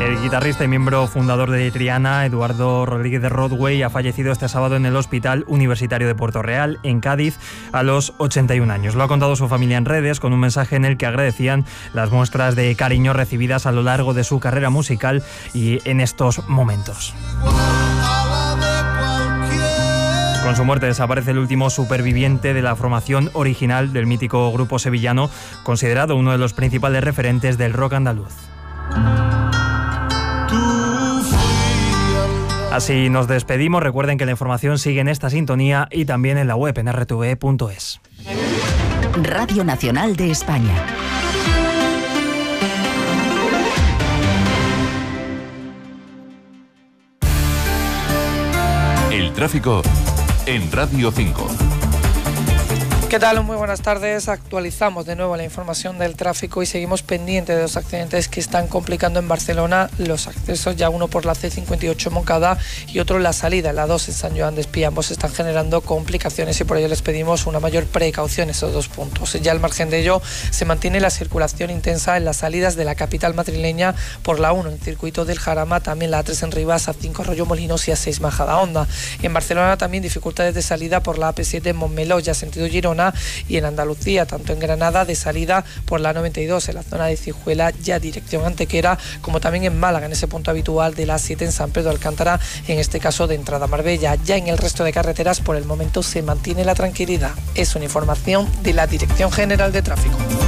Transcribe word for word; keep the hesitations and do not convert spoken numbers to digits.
El guitarrista y miembro fundador de Triana, Eduardo Rodríguez de Rodway, ha fallecido este sábado en el Hospital Universitario de Puerto Real, en Cádiz, a los ochenta y un años. Lo ha contado su familia en redes con un mensaje en el que agradecían las muestras de cariño recibidas a lo largo de su carrera musical y en estos momentos. Con su muerte desaparece el último superviviente de la formación original del mítico grupo sevillano, considerado uno de los principales referentes del rock andaluz. Así nos despedimos. Recuerden que la información sigue en esta sintonía y también en la web en r t v punto es. Radio Nacional de España. El tráfico en Radio cinco. ¿Qué tal? Muy buenas tardes. Actualizamos de nuevo la información del tráfico y seguimos pendientes de los accidentes que están complicando en Barcelona los accesos, ya uno por la ce cincuenta y ocho Moncada y otro en la salida, la dos en San Joan de Espí. Ambos están generando complicaciones y por ello les pedimos una mayor precaución en esos dos puntos. Ya al margen de ello, se mantiene la circulación intensa en las salidas de la capital madrileña por la uno en Circuito del Jarama, también la a tres en Rivas, a cinco Arroyo Molinos y a seis Majadahonda. En Barcelona también dificultades de salida por la a pe siete en Montmeló, ya sentido Girona, y en Andalucía, tanto en Granada de salida por la noventa y dos en la zona de Cijuela, ya dirección Antequera, como también en Málaga en ese punto habitual de la a siete en San Pedro Alcántara, en este caso de entrada a Marbella. Ya en el resto de carreteras por el momento se mantiene la tranquilidad. Es una información de la Dirección General de Tráfico.